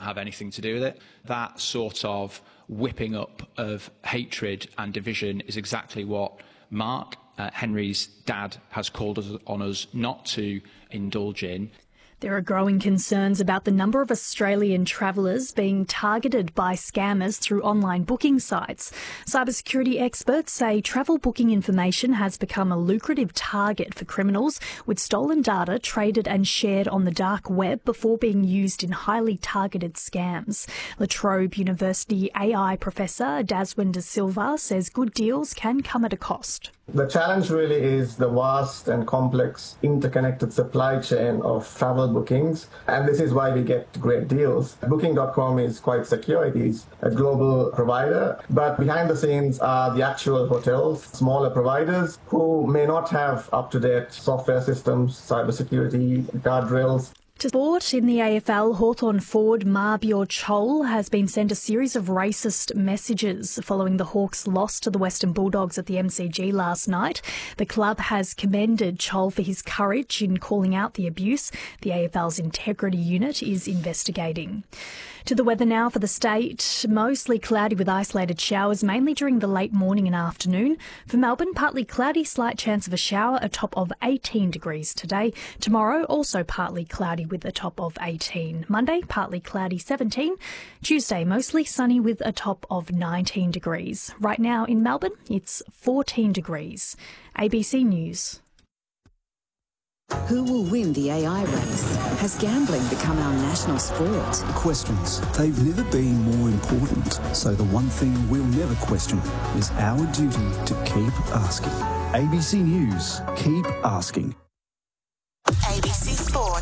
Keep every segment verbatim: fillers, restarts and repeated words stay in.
have anything to do with it. That sort of whipping up of hatred and division is exactly what Mark, uh, Henry's dad, has called us on us not to indulge in. There are growing concerns about the number of Australian travellers being targeted by scammers through online booking sites. Cybersecurity experts say travel booking information has become a lucrative target for criminals, with stolen data traded and shared on the dark web before being used in highly targeted scams. La Trobe University A I professor Daswin De Silva says good deals can come at a cost. The challenge really is the vast and complex interconnected supply chain of travel bookings, and this is why we get great deals. Booking dot com is quite secure. It is a global provider, but behind the scenes are the actual hotels, smaller providers who may not have up-to-date software systems, cybersecurity, guardrails. To sport, in the A F L, Hawthorn forward Mabior Chol has been sent a series of racist messages following the Hawks' loss to the Western Bulldogs at the M C G last night. The club has commended Chol for his courage in calling out the abuse. The A F L's integrity unit is investigating. To the weather now for the state. Mostly cloudy with isolated showers, mainly during the late morning and afternoon. For Melbourne, partly cloudy, slight chance of a shower, a top of eighteen degrees today. Tomorrow, also partly cloudy with a top of eighteen. Monday, partly cloudy, seventeen. Tuesday, mostly sunny with a top of nineteen degrees. Right now in Melbourne, it's fourteen degrees. A B C News. Who will win the A I race? Has gambling become our national sport? Questions. They've never been more important. So the one thing we'll never question is our duty to keep asking. A B C News. Keep asking. A B C Sport.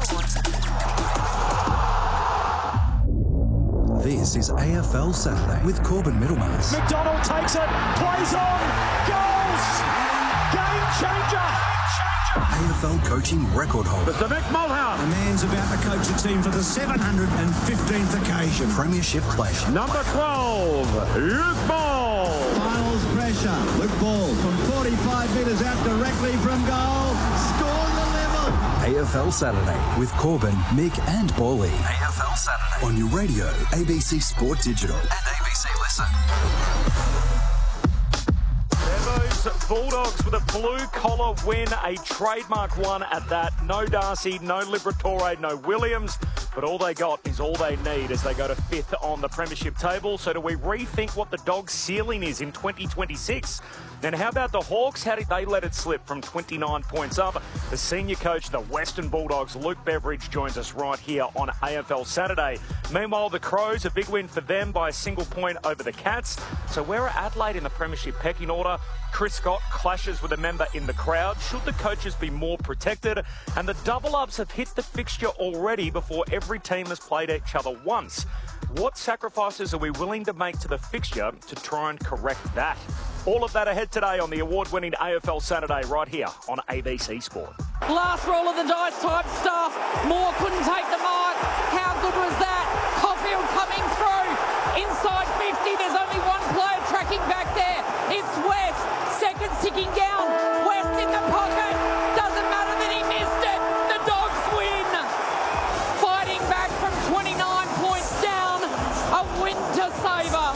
This is A F L Saturday with Corbin Middlemass. McDonald takes it, plays on, goals! Game changer! A F L coaching record holder. Mister Mick Mulhern. The man's about to coach a team for the seven hundred fifteenth occasion. Premiership player. Number twelve, Luke Ball. Finals pressure. Luke Ball from forty-five metres out directly from goal. Score the level. A F L Saturday with Corbin, Mick and Bally. A F L Saturday. On your radio, A B C Sport Digital. And A B C Listen. Bulldogs with a blue-collar win, a trademark one at that. No Darcy, no Liberatore, no Williams, but all they got is all they need as they go to fifth on the premiership table. So do we rethink what the Dogs' ceiling is in twenty twenty-six? And how about the Hawks? How did they let it slip from twenty-nine points up? The senior coach of the Western Bulldogs, Luke Beveridge, joins us right here on A F L Saturday. Meanwhile, the Crows, a big win for them by a single point over the Cats. So where are Adelaide in the premiership pecking order? Chris Scott clashes with a member in the crowd. Should the coaches be more protected? And the double-ups have hit the fixture already before every team has played each other once. What sacrifices are we willing to make to the fixture to try and correct that? All of that ahead today on the award-winning A F L Saturday right here on A B C Sport. Last roll of the dice type stuff. Moore couldn't take the mark. How good was that? Caulfield coming through. Inside fifty, there's only one player tracking back there. It's West. Seconds ticking down. West in the pocket. Doesn't matter that he missed it. The Dogs win. Fighting back from twenty-nine points down. A winter saver.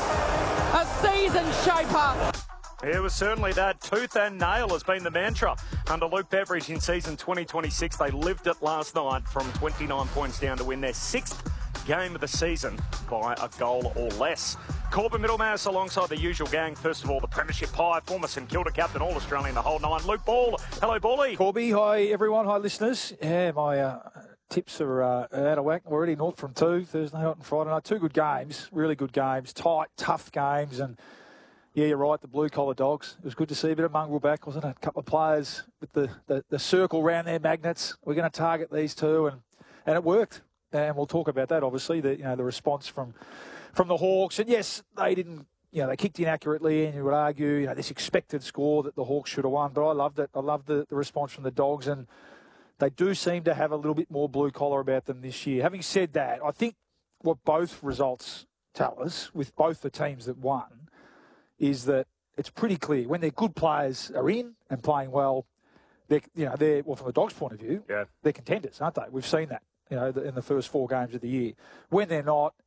A season shaper. It was certainly that. Tooth and nail has been the mantra under Luke Beveridge in season twenty twenty-six. They lived it last night from twenty-nine points down to win their sixth game of the season by a goal or less. Corbin Middlemass alongside the usual gang. First of all, the Premiership Pie, former St Kilda captain, All-Australian, the whole nine. Luke Ball. Hello, Bally. Corby, hi everyone, hi listeners. Yeah, my uh, tips are uh, out of whack already. North from two, Thursday night and Friday night. Two good games, really good games, tight, tough games. And yeah, you're right, the blue-collar Dogs. It was good to see a bit of mongrel back, wasn't it? A couple of players with the, the, the circle around their magnets. We're going to target these two, and, and it worked. And we'll talk about that, obviously, the, you know, the response from from the Hawks. And, yes, they didn't, you know, they kicked inaccurately, and you would argue, you know, this expected score that the Hawks should have won. But I loved it. I loved the, the response from the Dogs, and they do seem to have a little bit more blue-collar about them this year. Having said that, I think what both results tell us, with both the teams that won, is that it's pretty clear when their good players are in and playing well, they're, you know, they're, well, from the Dogs' point of view, yeah. they're contenders, aren't they? We've seen that, you know, in the first four games of the year. When they're not,